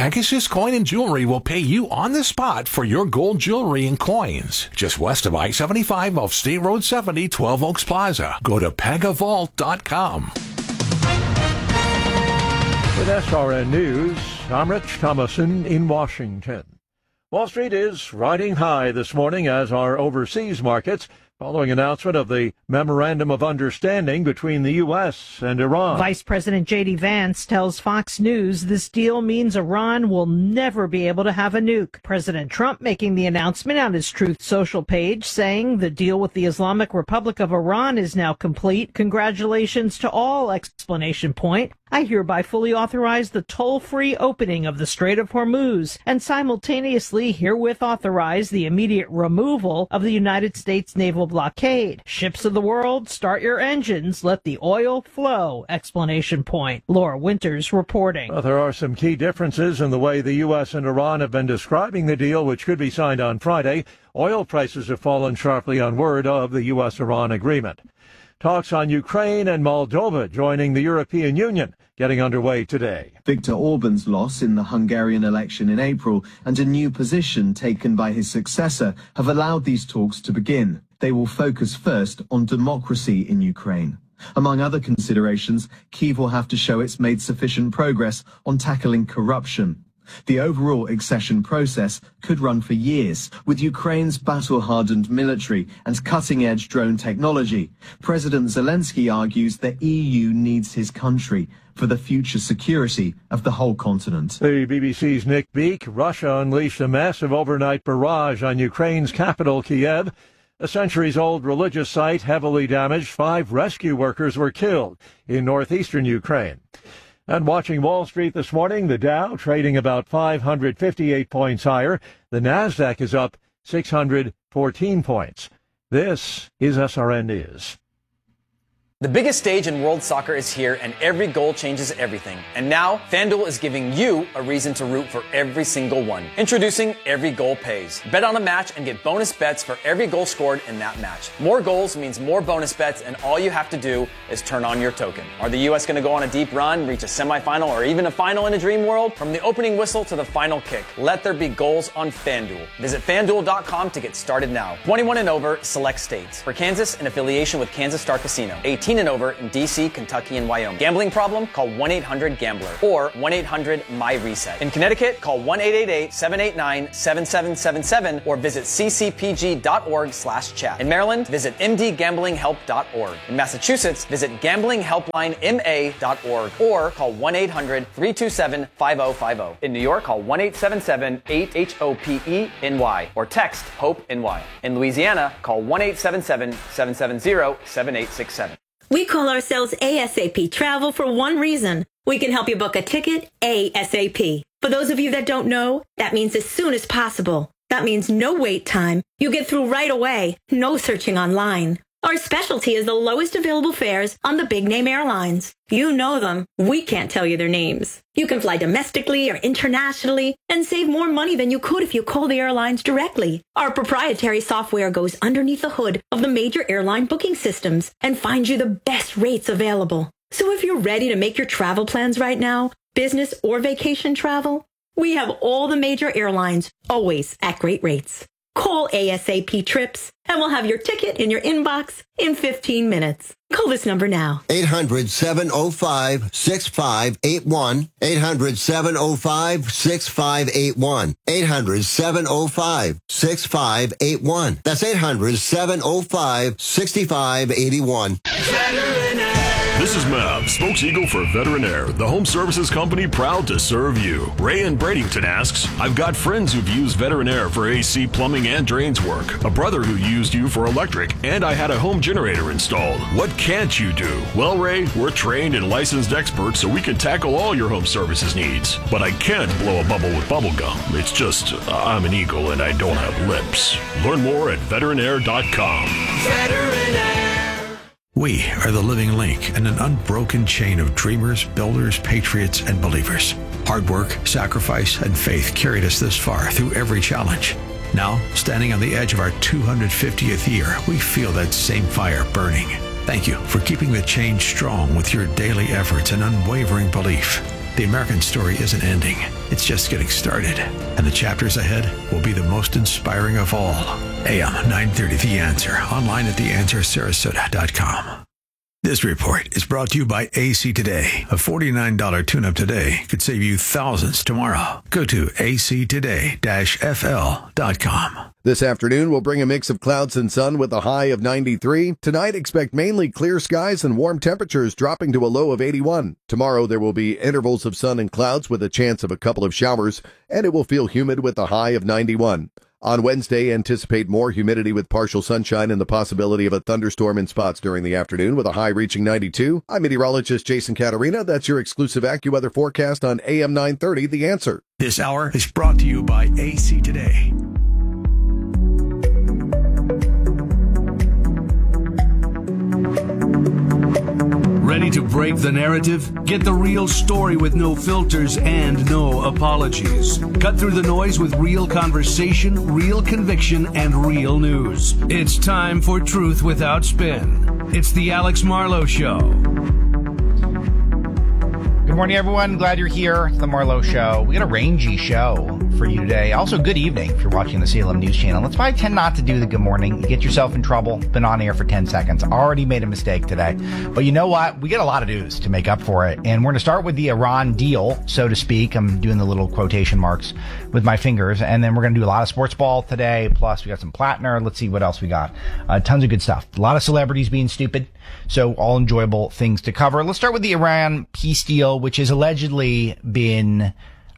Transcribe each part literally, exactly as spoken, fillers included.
Pegasus Coin and Jewelry will pay you on the spot for your gold jewelry and coins. Just west of I seventy-five off State Road seventy, twelve Oaks Plaza. Go to pega vault dot com. With S R N News, I'm Rich Thomason in Washington. Wall Street is riding high this morning, as are overseas markets, following announcement of the Memorandum of Understanding between the U S and Iran. Vice President J D Vance tells Fox News this deal means Iran will never be able to have a nuke. President Trump making the announcement on his Truth Social page, saying the deal with the Islamic Republic of Iran is now complete. Congratulations to all! Explanation point. I hereby fully authorize the toll-free opening of the Strait of Hormuz and simultaneously herewith authorize the immediate removal of the United States naval blockade. Ships of the world, start your engines. Let the oil flow! Explanation point. Laura Winters reporting. Well, there are some key differences in the way the U S and Iran have been describing the deal, which could be signed on Friday. Oil prices have fallen sharply on word of the U S Iran agreement. Talks on Ukraine and Moldova joining the European Union getting underway today. Viktor Orban's loss in the Hungarian election in April and a new position taken by his successor have allowed these talks to begin. They will focus first on democracy in Ukraine. Among other considerations, Kyiv will have to show it's made sufficient progress on tackling corruption. The overall accession process could run for years. With Ukraine's battle-hardened military and cutting-edge drone technology, President Zelensky argues the E U needs his country for the future security of the whole continent. The B B C's Nick Beak. Russia unleashed a massive overnight barrage on Ukraine's capital, Kiev. A centuries-old religious site heavily damaged. Five rescue workers were killed in northeastern Ukraine. And watching Wall Street this morning, the Dow trading about five hundred fifty-eight points higher. The Nasdaq is up six hundred fourteen points. This is S R N News. The biggest stage in world soccer is here, and every goal changes everything. And now, FanDuel is giving you a reason to root for every single one. Introducing Every Goal Pays. Bet on a match and get bonus bets for every goal scored in that match. More goals means more bonus bets, and all you have to do is turn on your token. Are the U S going to go on a deep run, reach a semifinal, or even a final in a dream world? From the opening whistle to the final kick, let there be goals on FanDuel. Visit FanDuel dot com to get started now. twenty-one and over, select states. For Kansas, in affiliation with Kansas Star Casino. eighteen and over in D C, Kentucky, and Wyoming. Gambling problem? Call one eight hundred gambler or one eight hundred my reset. In Connecticut, call one eight eight eight, seven eight nine, seven seven seven seven or visit c c p g dot org slash chat. In Maryland, visit m d gambling help dot org. In Massachusetts, visit gambling helpline m a dot org or call one eight hundred, three two seven, five oh five oh. In New York, call one eight seven seven, eight H O P E N Y or text HOPE-NY. In Louisiana, call one eight seven seven, seven seven zero, seven eight six seven. We call ourselves A S A P Travel for one reason. We can help you book a ticket ASAP. For those of you that don't know, that means as soon as possible. That means no wait time. You get through right away. No searching online. Our specialty is the lowest available fares on the big name airlines. You know them. We can't tell you their names. You can fly domestically or internationally and save more money than you could if you call the airlines directly. Our proprietary software goes underneath the hood of the major airline booking systems and finds you the best rates available. So if you're ready to make your travel plans right now, business or vacation travel, we have all the major airlines, always at great rates. Call A S A P Trips, and we'll have your ticket in your inbox in fifteen minutes. Call this number now. eight hundred, seven oh five, six five eight one. eight hundred, seven oh five, six five eight one. eight hundred, seven oh five, six five eight one. That's eight hundred, seven oh five, six five eight one. This is Mav, spokes-eagle for Veterinaire, the home services company proud to serve you. Ray in Bradenton asks, I've got friends who've used Veterinaire for A C, plumbing, and drains work. A brother who used you for electric, and I had a home generator installed. What can't you do? Well, Ray, we're trained and licensed experts, so we can tackle all your home services needs. But I can't blow a bubble with bubble gum. It's just, uh, I'm an eagle and I don't have lips. Learn more at veterinaire dot com. Veterinaire. We are the living link in an unbroken chain of dreamers, builders, patriots, and believers. Hard work, sacrifice, and faith carried us this far through every challenge. Now, standing on the edge of our two hundred fiftieth year, we feel that same fire burning. Thank you for keeping the change strong with your daily efforts and unwavering belief. The American story isn't ending. It's just getting started. And the chapters ahead will be the most inspiring of all. A M nine thirty The Answer. Online at the answer sarasota dot com. This report is brought to you by A C Today. A forty-nine dollars tune-up today could save you thousands tomorrow. Go to a c today dash f l dot com. This afternoon, we'll bring a mix of clouds and sun with a high of ninety-three. Tonight, expect mainly clear skies and warm temperatures dropping to a low of eighty-one. Tomorrow, there will be intervals of sun and clouds with a chance of a couple of showers, and it will feel humid with a high of ninety-one. On Wednesday, anticipate more humidity with partial sunshine and the possibility of a thunderstorm in spots during the afternoon with a high reaching ninety-two. I'm meteorologist Jason Catarina. That's your exclusive AccuWeather forecast on A M nine thirty, The Answer. This hour is brought to you by A C Today. Ready to break the narrative? Get the real story with no filters and no apologies. Cut through the noise with real conversation, real conviction, and real news. It's time for Truth Without Spin. It's the Alex Marlowe Show. Good morning, everyone. Glad you're here. It's the Marlowe Show. We got a rangy show for you today. Also, good evening if you're watching the C L M News Channel. Let's probably tend not to do the good morning. You get yourself in trouble. Been on air for ten seconds. Already made a mistake today. But you know what? We get a lot of news to make up for it. And we're going to start with the Iran deal, so to speak. I'm doing the little quotation marks with my fingers. And then we're going to do a lot of sports ball today. Plus, we got some Plattner. Let's see what else we got. Uh, tons of good stuff. A lot of celebrities being stupid. So all enjoyable things to cover. Let's start with the Iran peace deal, which has allegedly been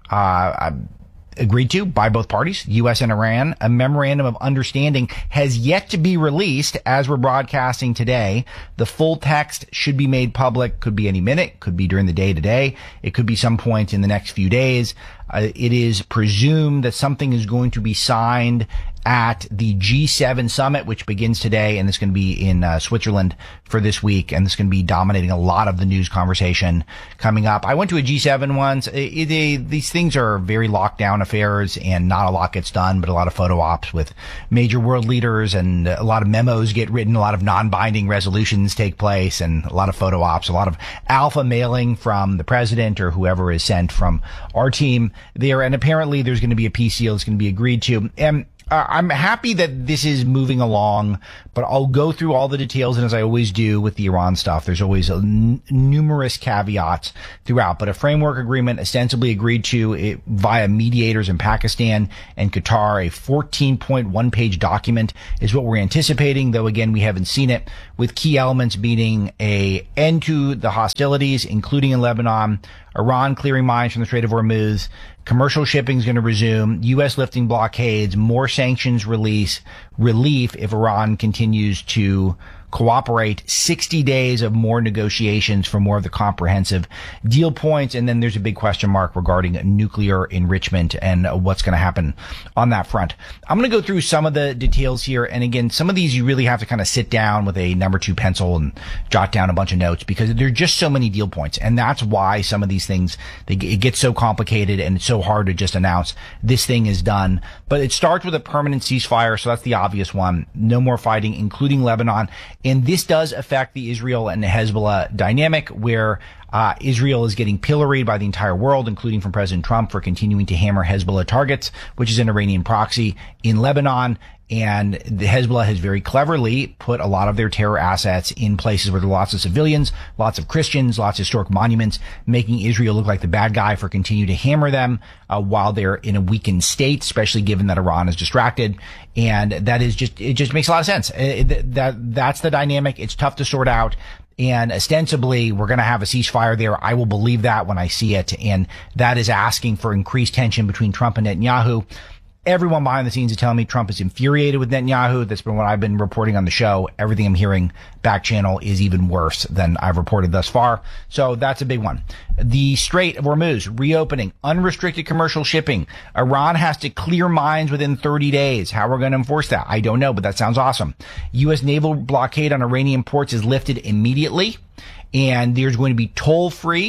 uh, agreed to by both parties, U S and Iran. A memorandum of understanding has yet to be released as we're broadcasting today. The full text should be made public. Could be any minute. Could be during the day today. It could be some point in the next few days. Uh, it is presumed that something is going to be signed at the G seven summit, which begins today, and it's going to be in uh, Switzerland for this week, and it's going to be dominating a lot of the news conversation coming up. I went to a G seven once. It, it, these things are very locked down affairs, and not a lot gets done, but a lot of photo ops with major world leaders, and a lot of memos get written, a lot of non-binding resolutions take place, and a lot of photo ops, a lot of alpha mailing from the president or whoever is sent from our team there, and apparently there's going to be a peace deal that's going to be agreed to. And Uh, I'm happy that this is moving along, but I'll go through all the details, and as I always do with the Iran stuff, there's always a n- numerous caveats throughout. But a framework agreement ostensibly agreed to it via mediators in Pakistan and Qatar, a fourteen point one page document is what we're anticipating, though again, we haven't seen it, with key elements being a end to the hostilities, including in Lebanon, Iran clearing mines from the Strait of Hormuz, commercial shipping is going to resume, U S lifting blockades, more sanctions release, relief if Iran continues to cooperate, sixty days of more negotiations for more of the comprehensive deal points. And then there's a big question mark regarding nuclear enrichment and what's going to happen on that front. I'm going to go through some of the details here. And again, some of these you really have to kind of sit down with a number two pencil and jot down a bunch of notes because there are just so many deal points. And that's why some of these things, they, it gets so complicated and it's so hard to just announce this thing is done. But it starts with a permanent ceasefire. So that's the obvious one. No more fighting, including Lebanon. And this does affect the Israel and the Hezbollah dynamic where uh, Israel is getting pilloried by the entire world, including from President Trump, for continuing to hammer Hezbollah targets, which is an Iranian proxy in Lebanon. And the Hezbollah has very cleverly put a lot of their terror assets in places where there are lots of civilians, lots of Christians, lots of historic monuments, making Israel look like the bad guy for continuing to hammer them uh, while they're in a weakened state, especially given that Iran is distracted. And that is just, it just makes a lot of sense. It, that, that's the dynamic. It's tough to sort out. And ostensibly, we're going to have a ceasefire there. I will believe that when I see it. And that is asking for increased tension between Trump and Netanyahu. Everyone behind the scenes is telling me Trump is infuriated with Netanyahu. That's been what I've been reporting on the show. Everything I'm hearing back channel is even worse than I've reported thus far. So that's a big one. The Strait of Hormuz reopening, unrestricted commercial shipping. Iran has to clear mines within thirty days. How we're going to enforce that, I don't know, but that sounds awesome. U S naval blockade on Iranian ports is lifted immediately, and there's going to be toll-free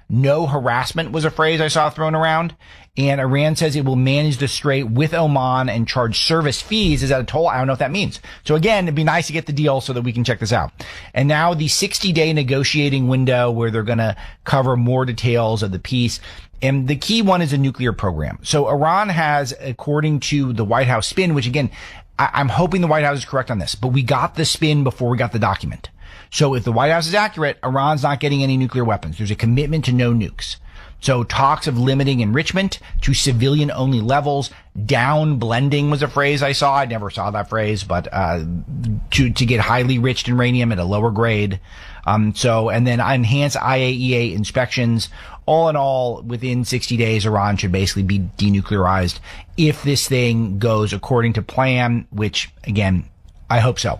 No harassment was a phrase I saw thrown around. And Iran says it will manage the Strait with Oman and charge service fees. Is that a toll? I don't know what that means. So again, it'd be nice to get the deal so that we can check this out. And now the sixty-day negotiating window where they're going to cover more details of the peace. And the key one is a nuclear program. So Iran has, according to the White House spin, which again, I- I'm hoping the White House is correct on this, but we got the spin before we got the document. So if the White House is accurate, Iran's not getting any nuclear weapons. There's a commitment to no nukes. So talks of limiting enrichment to civilian only levels. Down blending was a phrase I saw. I never saw that phrase, but, uh, to, to get highly enriched uranium at a lower grade. Um, so, and then enhanced I A E A inspections. All in all, within sixty days, Iran should basically be denuclearized if this thing goes according to plan, which again, I hope so.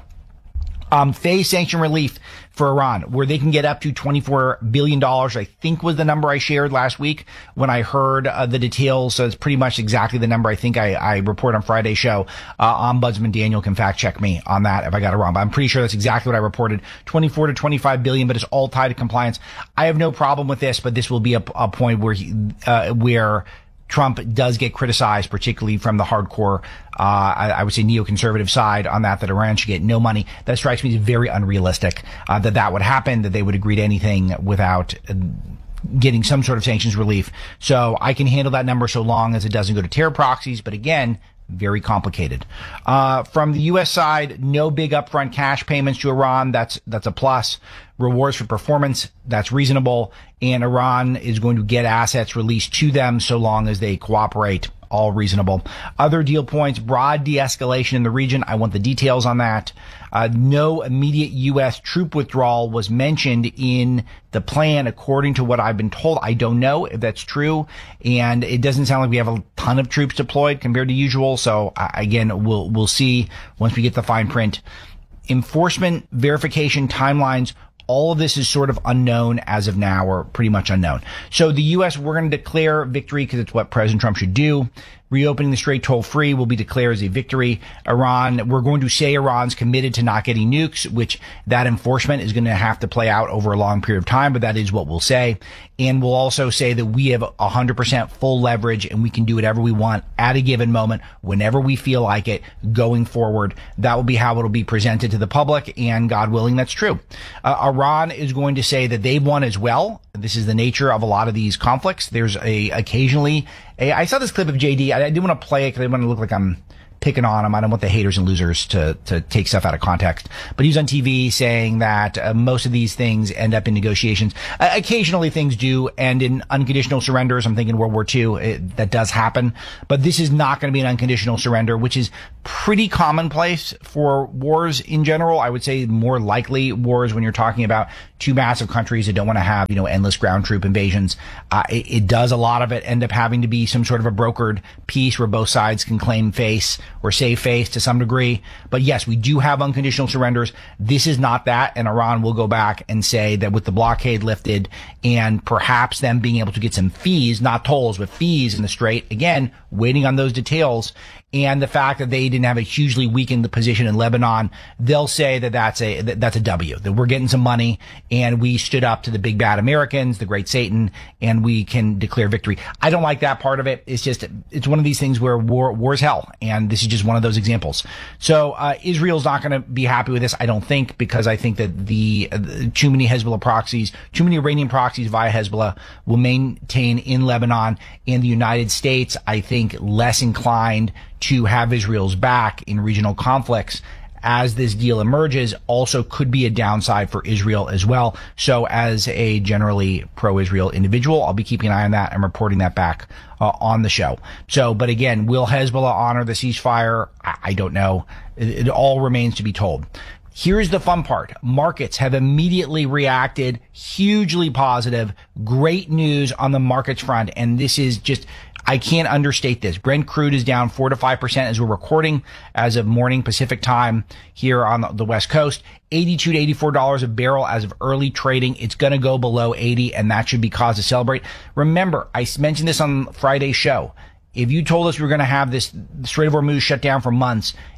Um, phase sanction relief for Iran, where they can get up to twenty-four billion dollars, I think was the number I shared last week when I heard uh, the details. So it's pretty much exactly the number I think I, I report on Friday's show. Uh, Ombudsman Daniel can fact check me on that if I got it wrong, but I'm pretty sure that's exactly what I reported. twenty-four to twenty-five billion, but it's all tied to compliance. I have no problem with this, but this will be a, a point where he, uh, where Trump does get criticized, particularly from the hardcore, uh, I, I would say neoconservative side on that, that Iran should get no money. That strikes me as very unrealistic, uh, that that would happen, that they would agree to anything without uh, getting some sort of sanctions relief. So I can handle that number so long as it doesn't go to terror proxies. But again, very complicated. Uh, from the U S side, no big upfront cash payments to Iran. That's, that's a plus. Rewards for performance. That's reasonable. And Iran is going to get assets released to them so long as they cooperate. All reasonable. Other deal points, broad de-escalation in the region. I want the details on that. Uh, no immediate U S troop withdrawal was mentioned in the plan, according to what I've been told. I don't know if that's true. And it doesn't sound like we have a ton of troops deployed compared to usual. So uh, again, we'll, we'll see once we get the fine print. Enforcement, verification, timelines. All of this is sort of unknown as of now, or pretty much unknown. So the U S, we're going to declare victory because it's what President Trump should do. Reopening the Strait toll-free will be declared as a victory. Iran, we're going to say Iran's committed to not getting nukes, which that enforcement is going to have to play out over a long period of time, but that is what we'll say. And we'll also say that we have one hundred percent full leverage and we can do whatever we want at a given moment, whenever we feel like it, going forward. That will be how it'll be presented to the public, and God willing, that's true. Uh, Iran is going to say that they've won as well. This is the nature of a lot of these conflicts. There's a occasionally a, I saw this clip of J D. I, I didn't want to play it because I didn't want to look like I'm picking on him. I don't want the haters and losers to, to take stuff out of context. But he was on T V saying that uh, most of these things end up in negotiations. Uh, occasionally things do end in unconditional surrenders. I'm thinking World War Two. It, that does happen. But this is not going to be an unconditional surrender, which is pretty commonplace for wars in general. I would say more likely wars when you're talking about two massive countries that don't want to have, you know, endless ground troop invasions. Uh, it, it does a lot of it end up having to be some sort of a brokered peace where both sides can claim face or save face to some degree. But yes, we do have unconditional surrenders. This is not that. And Iran will go back and say that with the blockade lifted and perhaps them being able to get some fees, not tolls, but fees in the Strait, again, waiting on those details, and the fact that they didn't have a hugely weakened position in Lebanon, they'll say that that's a, that that's a W, that we're getting some money and we stood up to the big bad Americans, the great Satan, and we can declare victory. I don't like that part of it. It's just, it's one of these things where war, war is hell. And this is just one of those examples. So, uh, Israel's not going to be happy with this, I don't think, because I think that the, uh, too many Hezbollah proxies, too many Iranian proxies via Hezbollah will maintain in Lebanon, and the United States, I think, less inclined to have Israel's back in regional conflicts as this deal emerges, also could be a downside for Israel as well. So as a generally pro-Israel individual, I'll be keeping an eye on that and reporting that back uh, on the show. So, but again, will Hezbollah honor the ceasefire? I, I don't know. It, it all remains to be told. Here's the fun part. Markets have immediately reacted, hugely positive, great news on the markets front. And this is just, I can't understate this. Brent crude is down four to five percent as we're recording as of morning Pacific time here on the West Coast. eighty-two to eighty-four dollars a barrel as of early trading. It's going to go below eighty, and that should be cause to celebrate. Remember, I mentioned this on Friday's show. If you told us we were going to have this Strait of Hormuz shut down for months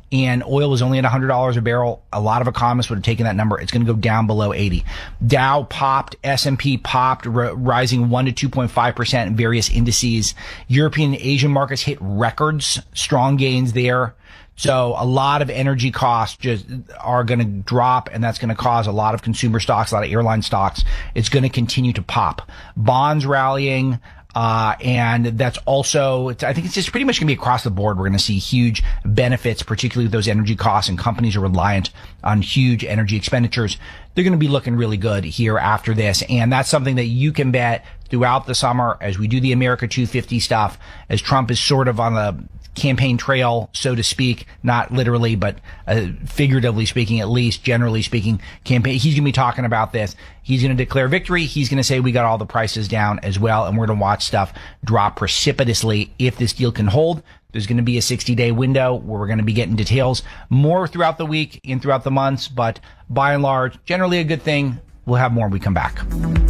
and oil is only at one hundred dollars a barrel, a lot of economists would have taken that number. It's going to go down below eighty. Dow popped, S and P popped, r- rising one to two point five percent in various indices. European and Asian markets hit records, strong gains there. So a lot of energy costs just are going to drop, and that's going to cause a lot of consumer stocks, a lot of airline stocks. It's going to continue to pop. Bonds rallying, uh, and that's also, it's, I think it's just pretty much going to be across the board. We're going to see huge benefits, particularly with those energy costs, and companies are reliant on huge energy expenditures. They're going to be looking really good here after this, and that's something that you can bet throughout the summer as we do the America two fifty stuff, as Trump is sort of on the campaign trail, so to speak, not literally, but uh, figuratively speaking, at least generally speaking, campaign. He's going to be talking about this. He's going to declare victory. He's going to say we got all the prices down as well, and we're going to watch stuff drop precipitously if this deal can hold. There's going to be a sixty-day window where we're going to be getting details more throughout the week and throughout the months, but by and large, generally a good thing. We'll have more when we come back.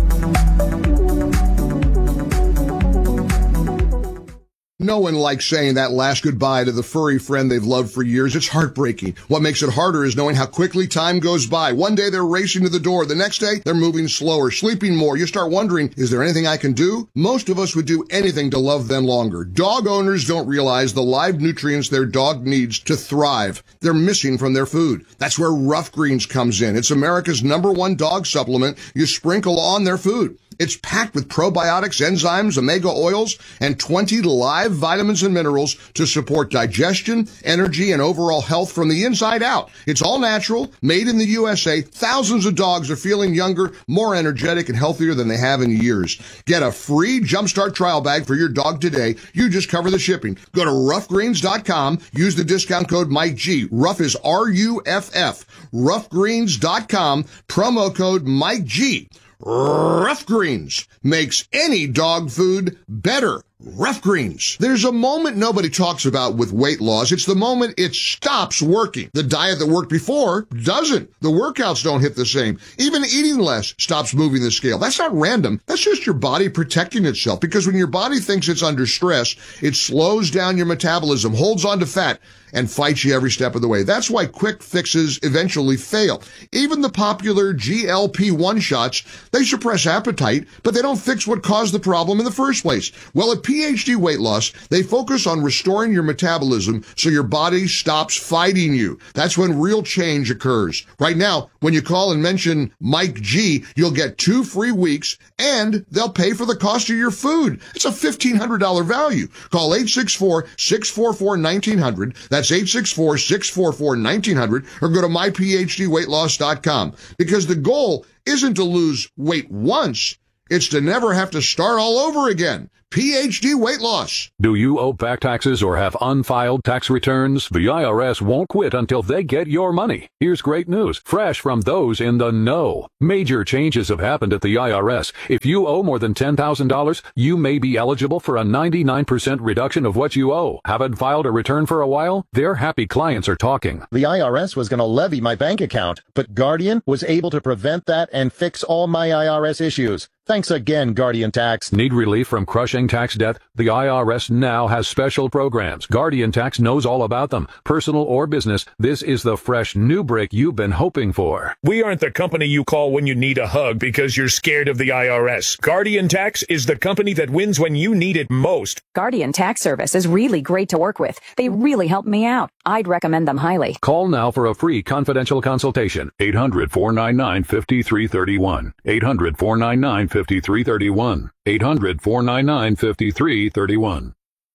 No one likes saying that last goodbye to the furry friend they've loved for years. It's heartbreaking. What makes it harder is knowing how quickly time goes by. One day they're racing to the door. The next day they're moving slower, sleeping more. You start wondering, is there anything I can do? Most of us would do anything to love them longer. Dog owners don't realize the live nutrients their dog needs to thrive. They're missing from their food. That's where Rough Greens comes in. It's America's number one dog supplement you sprinkle on their food. It's packed with probiotics, enzymes, omega oils, and twenty live vitamins and minerals to support digestion, energy, and overall health from the inside out. It's all natural, made in the U S A. Thousands of dogs are feeling younger, more energetic, and healthier than they have in years. Get a free Jumpstart trial bag for your dog today. You just cover the shipping. Go to rough greens dot com. Use the discount code Mike G. Rough is R U F F. rough greens dot com. Promo code Mike G. Rough Greens makes any dog food better. Rough Greens. There's a moment nobody talks about with weight loss. It's the moment it stops working. The diet that worked before doesn't. The workouts don't hit the same. Even eating less stops moving the scale. That's not random. That's just your body protecting itself, because when your body thinks it's under stress, it slows down your metabolism, holds on to fat, and fights you every step of the way. That's why quick fixes eventually fail. Even the popular G L P one shots, they suppress appetite, but they don't fix what caused the problem in the first place. Well, at P H D Weight Loss, they focus on restoring your metabolism so your body stops fighting you. That's when real change occurs. Right now, when you call and mention Mike G, you'll get two free weeks, and they'll pay for the cost of your food. It's a fifteen hundred dollars value. Call eight six four, six four four, one nine zero zero. That's eight six four, six four four, one nine zero zero, or go to my p h d weight loss dot com. Because the goal isn't to lose weight once, it's to never have to start all over again. P H D Weight Loss. Do you owe back taxes or have unfiled tax returns? The I R S won't quit until they get your money. Here's great news, fresh from those in the know. Major changes have happened at the I R S. If you owe more than ten thousand dollars, you may be eligible for a ninety-nine percent reduction of what you owe. Haven't filed a return for a while? Their happy clients are talking. The I R S was going to levy my bank account, but Guardian was able to prevent that and fix all my I R S issues. Thanks again, Guardian Tax. Need relief from crushing tax debt? The I R S now has special programs. Guardian Tax knows all about them. Personal or business, this is the fresh new break you've been hoping for. We aren't the company you call when you need a hug because you're scared of the I R S. Guardian Tax is the company that wins when you need it most. Guardian Tax Service is really great to work with. They really helped me out. I'd recommend them highly. Call now for a free confidential consultation. eight hundred, four nine nine, five three three one. eight hundred, four nine nine, five three three one. eight hundred, four nine nine, five three three one.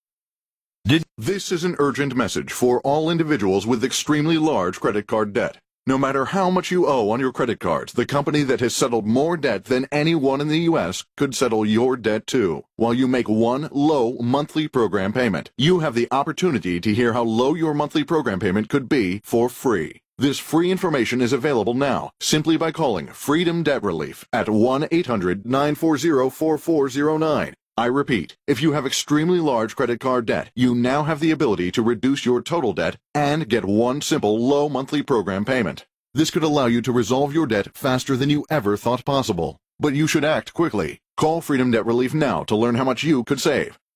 Did This is an urgent message for all individuals with extremely large credit card debt. No matter how much you owe on your credit cards, the company that has settled more debt than anyone in the U S could settle your debt too. While you make one low monthly program payment, you have the opportunity to hear how low your monthly program payment could be for free. This free information is available now simply by calling Freedom Debt Relief at one eight hundred, nine four zero, four four zero nine. I repeat, if you have extremely large credit card debt, you now have the ability to reduce your total debt and get one simple low monthly program payment. This could allow you to resolve your debt faster than you ever thought possible. But you should act quickly. Call Freedom Debt Relief now to learn how much you could save.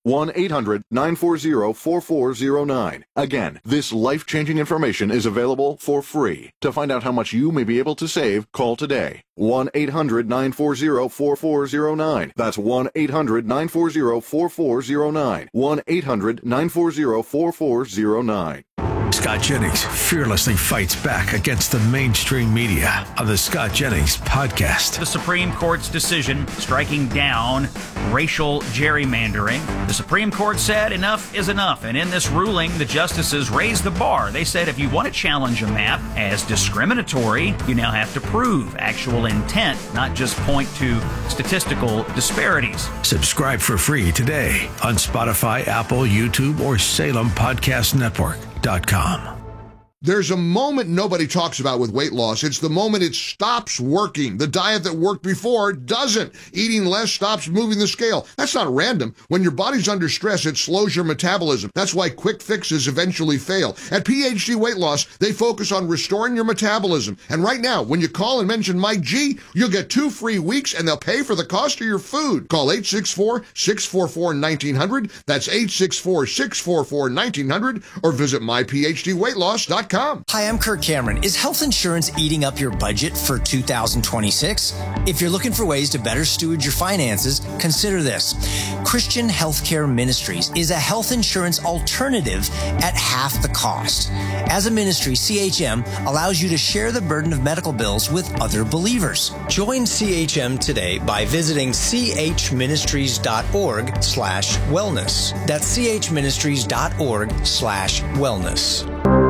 one eight hundred nine four zero four four zero nine. Again, this life-changing information is available for free. To find out how much you may be able to save, call today. one eight hundred nine four zero four four zero nine. That's one eight hundred nine four zero four four zero nine. one eight hundred nine four zero four four zero nine. Scott Jennings fearlessly fights back against the mainstream media on the Scott Jennings Podcast. The Supreme Court's decision striking down racial gerrymandering. The Supreme Court said enough is enough, and in this ruling, the justices raised the bar. They said if you want to challenge a map as discriminatory, you now have to prove actual intent, not just point to statistical disparities. Subscribe for free today on Spotify, Apple, YouTube, or Salem Podcast Network dot com. There's a moment nobody talks about with weight loss. It's the moment it stops working. The diet that worked before doesn't. Eating less stops moving the scale. That's not random. When your body's under stress, it slows your metabolism. That's why quick fixes eventually fail. At P H D Weight Loss, they focus on restoring your metabolism. And right now, when you call and mention Mike G, you'll get two free weeks and they'll pay for the cost of your food. Call eight six four, six four four, one nine zero zero. That's eight six four, six four four, one nine zero zero. Or visit my p h d weight loss dot com. Hi, I'm Kirk Cameron. Is health insurance eating up your budget for two thousand twenty-six? If you're looking for ways to better steward your finances, consider this. Christian Healthcare Ministries is a health insurance alternative at half the cost. As a ministry, C H M allows you to share the burden of medical bills with other believers. Join C H M today by visiting chministries.org slash wellness. That's chministries.org slash wellness.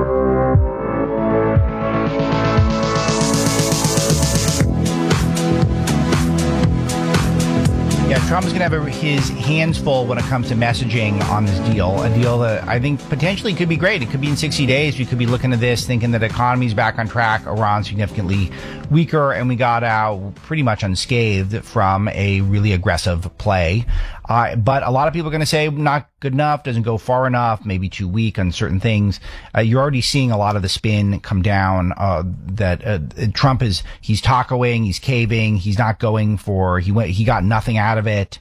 Yeah, Trump's going to have his hands full when it comes to messaging on this deal, a deal that I think potentially could be great. It could be in sixty days. We could be looking at this thinking that economy's back on track, Iran significantly weaker, and we got out pretty much unscathed from a really aggressive play. Uh, but a lot of people are going to say not good enough, doesn't go far enough, maybe too weak on certain things. Uh, you're already seeing a lot of the spin come down, uh, that, uh, Trump is, he's tacoing, he's caving, he's not going for, he went, he got nothing out of it.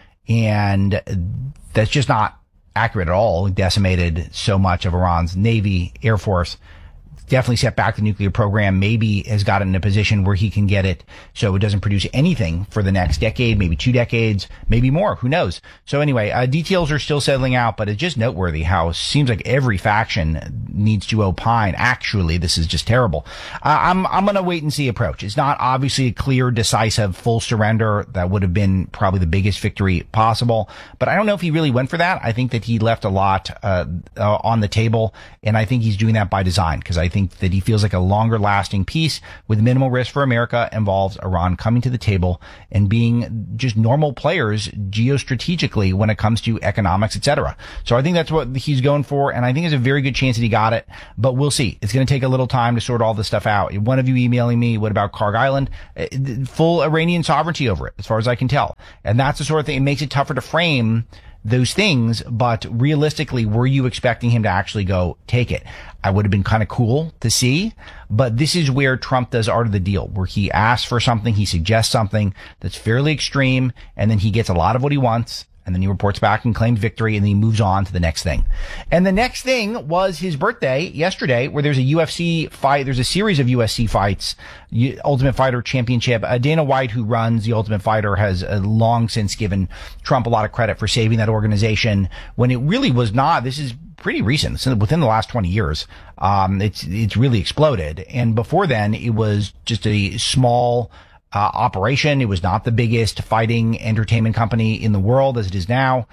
And that's just not accurate at all. It decimated so much of Iran's Navy, Air Force. Definitely set back the nuclear program, maybe has gotten in a position where he can get it so it doesn't produce anything for the next decade, maybe two decades, maybe more. Who knows? So anyway, uh, details are still settling out, but it's just noteworthy how it seems like every faction needs to opine. Actually, this is just terrible. Uh, I'm, I'm going to wait and see approach. It's not obviously a clear, decisive, full surrender. That would have been probably the biggest victory possible, but I don't know if he really went for that. I think that he left a lot, uh, uh on the table, and I think he's doing that by design, because I think that he feels like a longer lasting peace with minimal risk for America involves Iran coming to the table and being just normal players geostrategically when it comes to economics, et cetera. So I think that's what he's going for, and I think there's a very good chance that he got it, but we'll see. It's going to take a little time to sort all this stuff out. One of you emailing me, what about Karg Island? Full Iranian sovereignty over it, as far as I can tell. And that's the sort of thing, it makes it tougher to frame those things, but realistically, were you expecting him to actually go take it? I would have been kind of cool to see, but this is where Trump does art of the deal, where he asks for something, he suggests something that's fairly extreme, and then he gets a lot of what he wants, and then he reports back and claims victory, and then he moves on to the next thing. And the next thing was his birthday yesterday, where there's a U F C fight, there's a series of U F C fights, Ultimate Fighter Championship. Uh, Dana White, who runs the Ultimate Fighter, has uh, long since given Trump a lot of credit for saving that organization when it really was not. This is pretty recent. It's within the last twenty years. Um, it's, it's really exploded. And before then, it was just a small Uh, operation. It was not the biggest fighting entertainment company in the world as it is now.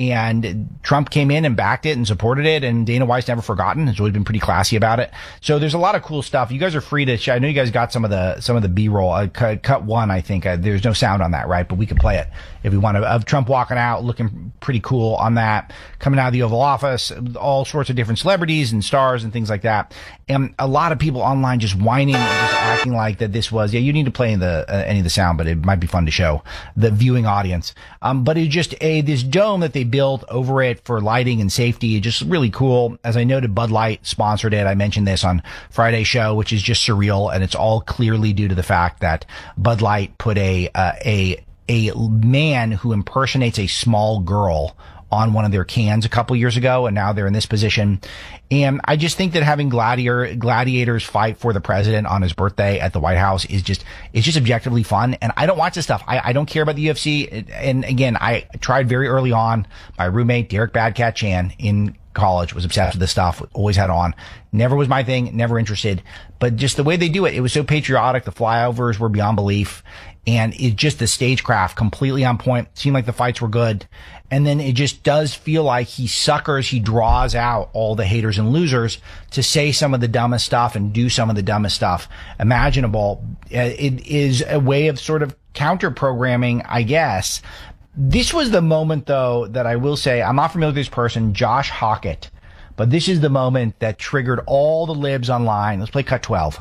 And Trump came in and backed it and supported it, and Dana White's never forgotten. Has always been pretty classy about it. So there's a lot of cool stuff. You guys are free to sh- I know you guys got some of the some of the B-roll. Uh, cut, cut one, I think. Uh, there's no sound on that, right? But we can play it if we want to. Of Trump walking out, looking pretty cool on that, coming out of the Oval Office, all sorts of different celebrities and stars and things like that. And a lot of people online just whining and just acting like that this was, yeah, you need to play the uh, any of the sound, but it might be fun to show the viewing audience. Um, but it's just a this dome that they built over it for lighting and safety, just really cool. As I noted, Bud Light sponsored it. I mentioned this on Friday's show, which is just surreal, and it's all clearly due to the fact that Bud Light put a uh, a a man who impersonates a small girl on one of their cans a couple years ago, and now they're in this position. And I just think that having gladiator gladiators fight for the president on his birthday at the White House is just, it's just objectively fun. And I don't watch this stuff. I, I don't care about the U F C. And again, I tried very early on. My roommate, Derek Badcat Chan, in college, was obsessed with this stuff, always had on. Never was my thing, never interested. But just the way they do it, it was so patriotic. The flyovers were beyond belief. And it just, the stagecraft completely on point. Seemed like the fights were good. And then it just does feel like he suckers, he draws out all the haters and losers to say some of the dumbest stuff and do some of the dumbest stuff imaginable. It is a way of sort of counter programming, I guess. This was the moment, though, that I will say, I'm not familiar with this person, Josh Hockett, but this is the moment that triggered all the libs online. Let's play cut twelve.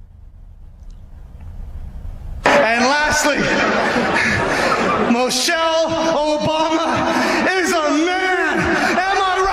And lastly, Michelle Obama is a man. Am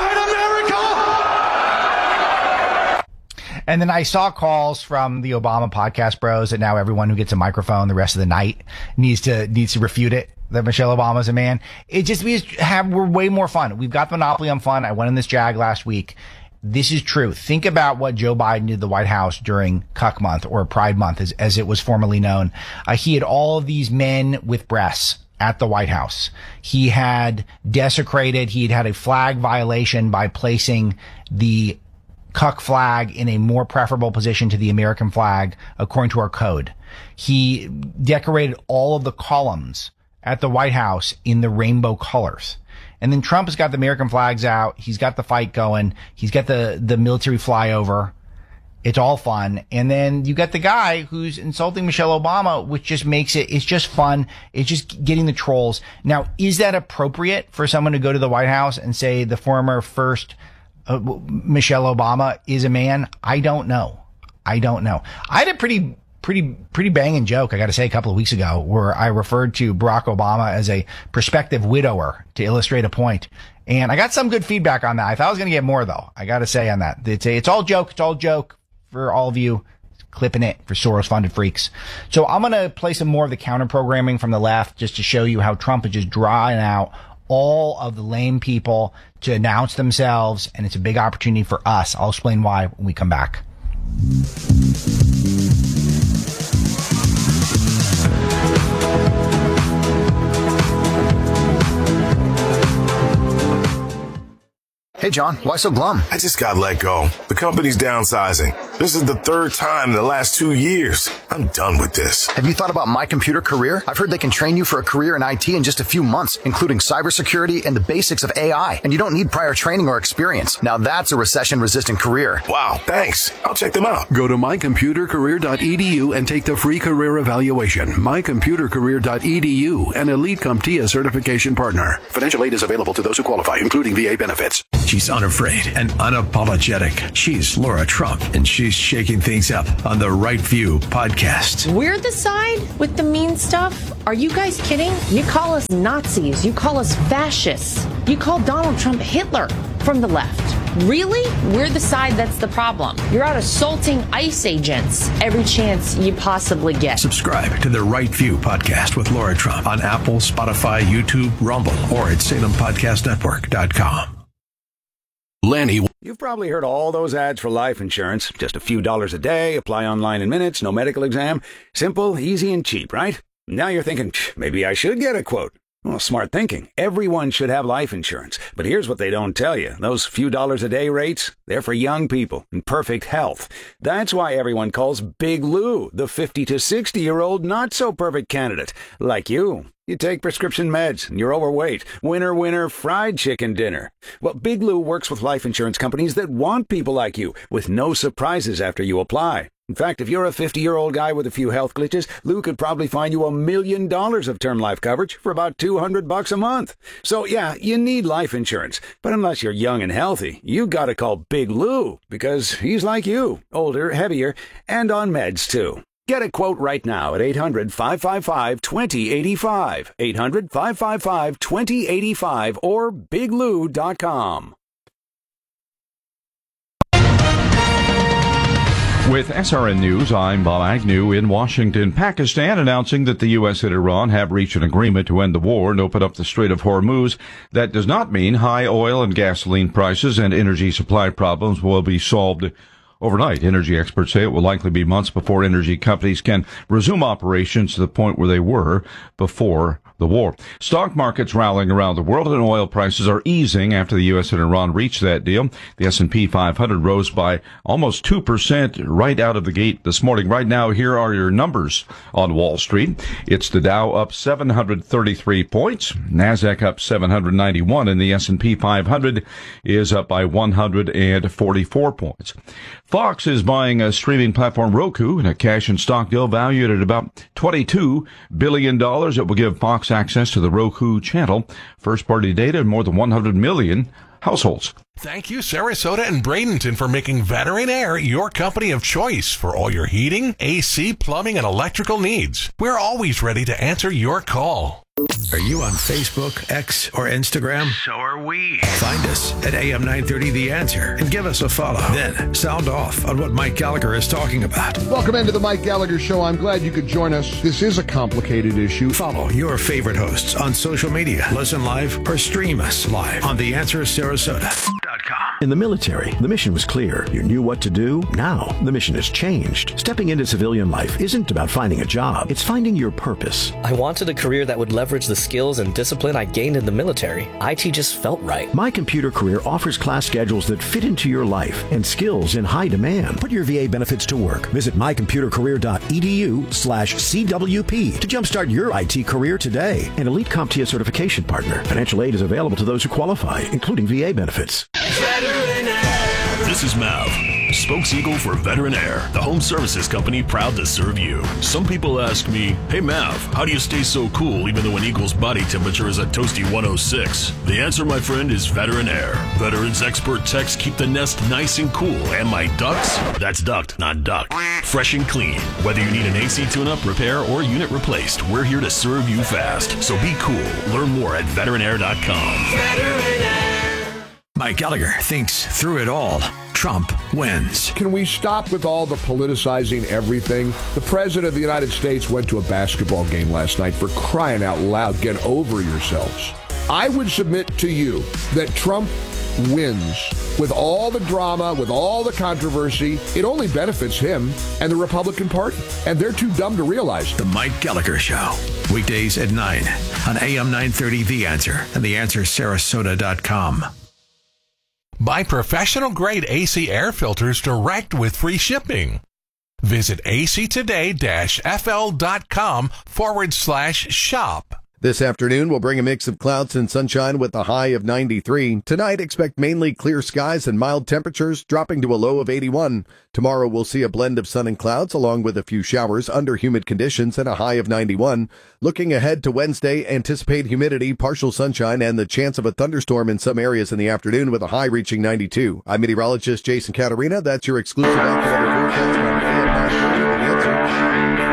I right, America? And then I saw calls from the Obama podcast bros that now everyone who gets a microphone the rest of the night needs to needs to refute it, that Michelle Obama's a man. It just means have we're way more fun. We've got the monopoly on fun. I went in this Jag last week. This is true. Think about what Joe Biden did at the White House during Cuck Month, or Pride Month, as, as it was formerly known. Uh, he had all of these men with breasts at the White House. He had desecrated, he had had a flag violation by placing the Cuck flag in a more preferable position to the American flag, according to our code. He decorated all of the columns at the White House in the rainbow colors. And then Trump has got the American flags out. He's got the fight going. He's got the, the military flyover. It's all fun. And then you got the guy who's insulting Michelle Obama, which just makes it, it's just fun. It's just getting the trolls. Now, is that appropriate for someone to go to the White House and say the former first uh, Michelle Obama is a man? I don't know. I don't know. I had a pretty pretty pretty banging joke, I got to say, a couple of weeks ago, where I referred to Barack Obama as a prospective widower to illustrate a point. And I got some good feedback on that. I thought I was going to get more, though. I got to say on that. It's, a, it's all joke. It's all joke for all of you clipping it for Soros-funded freaks. So I'm going to play some more of the counter-programming from the left just to show you how Trump is just drawing out all of the lame people to announce themselves, and it's a big opportunity for us. I'll explain why when we come back. Hey, John, why so glum? I just got let go. The company's downsizing. This is the third time in the last two years. I'm done with this. Have you thought about My Computer Career? I've heard they can train you for a career in I T in just a few months, including cybersecurity and the basics of A I. And you don't need prior training or experience. Now that's a recession-resistant career. Wow, thanks. I'll check them out. Go to my computer career dot e d u and take the free career evaluation. my computer career dot e d u, an Elite CompTIA certification partner. Financial aid is available to those who qualify, including V A benefits. She's unafraid and unapologetic. She's Laura Trump, and she's shaking things up on the Right View podcast. We're the side with the mean stuff? Are you guys kidding? You call us Nazis. You call us fascists. You call Donald Trump Hitler from the left. Really? We're the side that's the problem. You're out assaulting ICE agents every chance you possibly get. Subscribe to the Right View podcast with Laura Trump on Apple, Spotify, YouTube, Rumble, or at salem podcast network dot com. Lanny. You've probably heard all those ads for life insurance. Just a few dollars a day, apply online in minutes, no medical exam. Simple, easy, and cheap, right? Now you're thinking, maybe I should get a quote. Well, smart thinking. Everyone should have life insurance. But here's what they don't tell you. Those few dollars a day rates, they're for young people in perfect health. That's why everyone calls Big Lou the fifty to sixty-year-old not-so-perfect candidate. Like you. You take prescription meds, and you're overweight. Winner, winner, fried chicken dinner. Well, Big Lou works with life insurance companies that want people like you, with no surprises after you apply. In fact, if you're a fifty-year-old guy with a few health glitches, Lou could probably find you a million dollars of term life coverage for about two hundred bucks a month. So yeah, you need life insurance. But unless you're young and healthy, you gotta call Big Lou, because he's like you, older, heavier, and on meds too. Get a quote right now at eight hundred, five five five, two zero eight five, eight hundred, five five five, two zero eight five, or big lou dot com. With S R N News, I'm Bob Agnew in Washington. Pakistan announcing that the U S and Iran have reached an agreement to end the war and open up the Strait of Hormuz. That does not mean high oil and gasoline prices and energy supply problems will be solved overnight. Energy experts say it will likely be months before energy companies can resume operations to the point where they were before the war. Stock markets rallying around the world and oil prices are easing after the U S and Iran reached that deal. The S and P five hundred rose by almost two percent right out of the gate this morning. Right now, here are your numbers on Wall Street. It's the Dow up seven hundred thirty-three points, NASDAQ up seven hundred ninety-one, and the S and P five hundred is up by one hundred forty-four points. Fox is buying a streaming platform Roku in a cash and stock deal valued at about twenty-two billion dollars. It will give Fox access to the Roku channel, first-party data in more than one hundred million households. Thank you, Sarasota and Bradenton, for making Veteran Air your company of choice for all your heating, A C, plumbing, and electrical needs. We're always ready to answer your call. Are you on Facebook, X, or Instagram? So are we. Find us at A M nine thirty The Answer and give us a follow. Then sound off on what Mike Gallagher is talking about. Welcome into the Mike Gallagher Show. I'm glad you could join us. This is a complicated issue. Follow your favorite hosts on social media. Listen live or stream us live on The Answer Sarasota. In the military, the mission was clear. You knew what to do. Now, the mission has changed. Stepping into civilian life isn't about finding a job. It's finding your purpose. I wanted a career that would leverage the skills and discipline I gained in the military. I T just felt right. My Computer Career offers class schedules that fit into your life and skills in high demand. Put your V A benefits to work. Visit mycomputercareer.edu slash CWP to jumpstart your I T career today. An Elite CompTIA certification partner. Financial aid is available to those who qualify, including V A benefits. This is Mav, Spokes-Eagle for Veteran Air, the home services company proud to serve you. Some people ask me, hey Mav, how do you stay so cool even though an Eagle's body temperature is a toasty one oh six? The answer, my friend, is Veteran Air. Veterans expert techs keep the nest nice and cool, and my ducts, that's duct, not duck, fresh and clean. Whether you need an A C tune-up, repair, or unit replaced, we're here to serve you fast. So be cool. Learn more at veteran air dot com. Veteran Air. Mike Gallagher thinks through it all. Trump wins. Can we stop with all the politicizing everything? The President of the United States went to a basketball game last night. For crying out loud, get over yourselves. I would submit to you that Trump wins. With all the drama, with all the controversy, it only benefits him and the Republican Party. And they're too dumb to realize. The Mike Gallagher Show. Weekdays at nine on A M nine thirty The Answer and the answer sarasota dot com. Buy professional-grade A C air filters direct with free shipping. Visit actoday-fl.com forward slash shop. This afternoon, we'll bring a mix of clouds and sunshine with a high of ninety-three. Tonight, expect mainly clear skies and mild temperatures, dropping to a low of eighty-one. Tomorrow, we'll see a blend of sun and clouds, along with a few showers under humid conditions and a high of ninety-one. Looking ahead to Wednesday, anticipate humidity, partial sunshine, and the chance of a thunderstorm in some areas in the afternoon with a high reaching ninety-two. I'm meteorologist Jason Catarina. That's your exclusive AccuWeather forecast on A M nine thirty The Answer.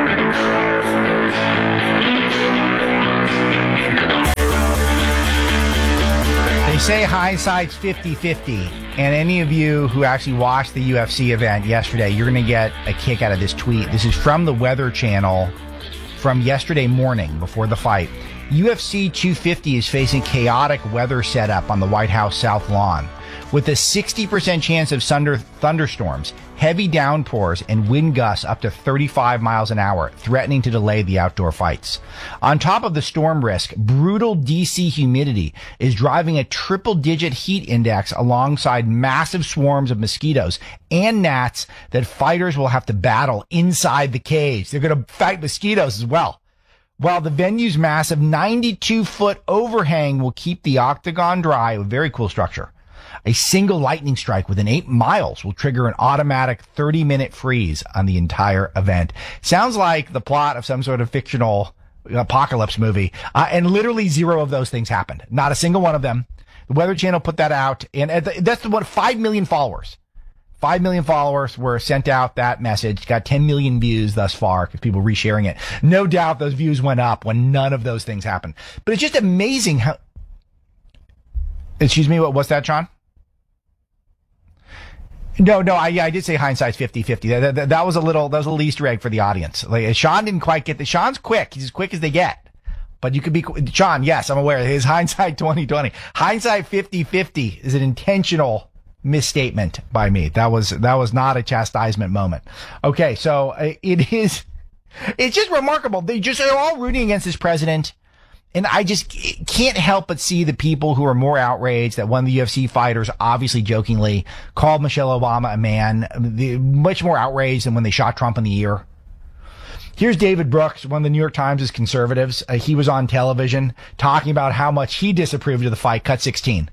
They say hindsight's fifty-fifty, and any of you who actually watched the U F C event yesterday, you're going to get a kick out of this tweet. This is from the Weather Channel from yesterday morning before the fight. U F C two fifty is facing chaotic weather setup on the White House South Lawn, with a sixty percent chance of thunder thunderstorms, heavy downpours, and wind gusts up to thirty-five miles an hour, threatening to delay the outdoor fights. On top of the storm risk, brutal D C humidity is driving a triple-digit heat index alongside massive swarms of mosquitoes and gnats that fighters will have to battle inside the cage. They're going to fight mosquitoes as well. While the venue's massive ninety-two foot overhang will keep the octagon dry, a very cool structure. A single lightning strike within eight miles will trigger an automatic thirty minute freeze on the entire event. Sounds like the plot of some sort of fictional apocalypse movie. Uh, and literally zero of those things happened. Not a single one of them. The Weather Channel put that out, and that's the one, five million followers. Five million followers were sent out that message, got ten million views thus far because people resharing it. No doubt those views went up when none of those things happened. But it's just amazing how, excuse me, what, what's that, John? No, no, I, yeah, I did say hindsight's fifty-fifty. That, that, that was a little, that was a little Easter egg for the audience. Like, Sean didn't quite get the, Sean's quick. He's as quick as they get. But you could be, Sean, yes, I'm aware. His hindsight twenty twenty. Hindsight fifty-fifty is an intentional misstatement by me. That was, that was not a chastisement moment. Okay, so uh, it is, it's just remarkable. They just are all rooting against this president. And I just can't help but see the people who are more outraged that one of the U F C fighters, obviously jokingly, called Michelle Obama a man, the, much more outraged than when they shot Trump in the ear. Here's David Brooks, one of the New York Times' conservatives. Uh, he was on television talking about how much he disapproved of the fight. Cut sixteen.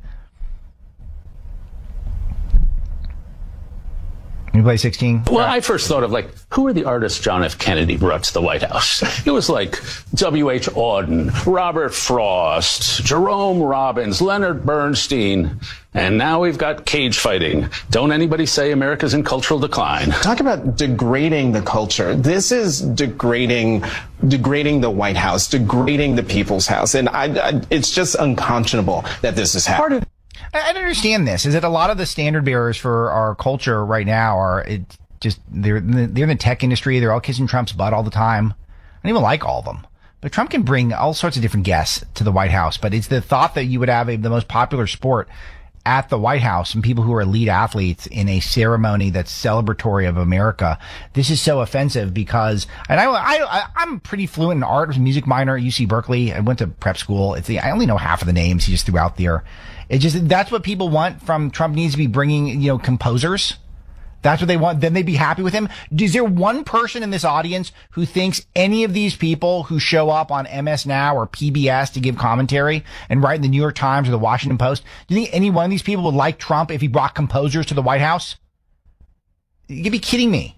You play sixteen? Well, I first thought of, like, who are the artists John F. Kennedy brought to the White House? It was like W H. Auden, Robert Frost, Jerome Robbins, Leonard Bernstein, and now we've got cage fighting. Don't anybody say America's in cultural decline. Talk about degrading the culture. This is degrading degrading the White House, degrading the People's House. And I, I, it's just unconscionable that this is happening. I don't understand this. Is that a lot of the standard bearers for our culture right now are it just they're they're in the tech industry. They're all kissing Trump's butt all the time. I don't even like all of them. But Trump can bring all sorts of different guests to the White House. But it's the thought that you would have a, the most popular sport at the White House and people who are elite athletes in a ceremony that's celebratory of America. This is so offensive because, and I, I, I'm pretty fluent in art. I was a music minor at U C Berkeley. I went to prep school. It's the, I only know half of the names he just threw out there. It just, that's what people want from Trump. Needs to be bringing, you know, composers. That's what they want. Then they'd be happy with him. Is there one person in this audience who thinks any of these people who show up on M S Now or P B S to give commentary and write in the New York Times or the Washington Post, do you think any one of these people would like Trump if he brought composers to the White House? You'd be kidding me.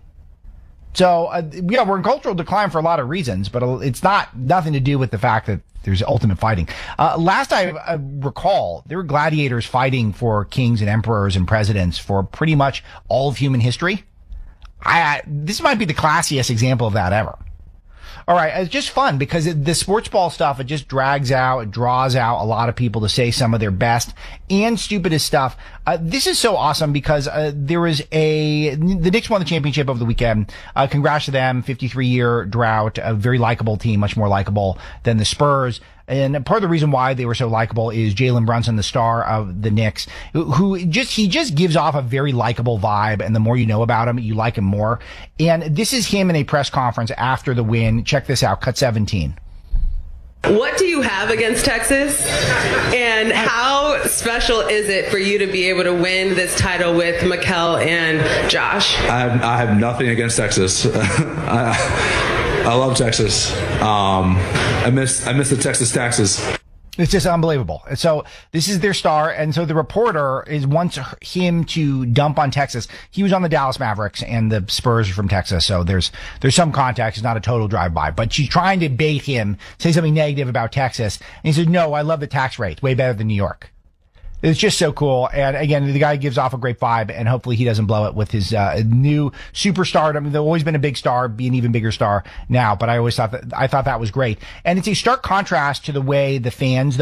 So, uh, yeah, we're in cultural decline for a lot of reasons, but it's not nothing to do with the fact that there's ultimate fighting. Uh, last I uh, recall, there were gladiators fighting for kings and emperors and presidents for pretty much all of human history. I, I this might be the classiest example of that ever. All right, it's just fun because it, the sports ball stuff, it just drags out, it draws out a lot of people to say some of their best and stupidest stuff. Uh, this is so awesome because uh, there was a, the Knicks won the championship over the weekend. Uh, congrats to them, fifty-three year drought, a very likable team, much more likable than the Spurs. And part of the reason why they were so likable is Jalen Brunson, the star of the Knicks, who, who just, he just gives off a very likable vibe. And the more you know about him, you like him more. And this is him in a press conference after the win. Check this out. Cut seventeen. What do you have against Texas? And how special is it for you to be able to win this title with Mikal and Josh? I have, I have nothing against Texas. I, I love Texas. Um, I miss I miss the Texas taxes. It's just unbelievable. So this is their star. And so the reporter is wants him to dump on Texas. He was on the Dallas Mavericks and the Spurs are from Texas. So there's, there's some context. It's not a total drive-by, but she's trying to bait him, say something negative about Texas. And he said, no, I love the tax rate. Way better than New York. It's just so cool. And again, the guy gives off a great vibe and hopefully he doesn't blow it with his, uh, new superstar. I mean, they've always been a big star, be an even bigger star now, but I always thought that, I thought that was great. And it's a stark contrast to the way the fans,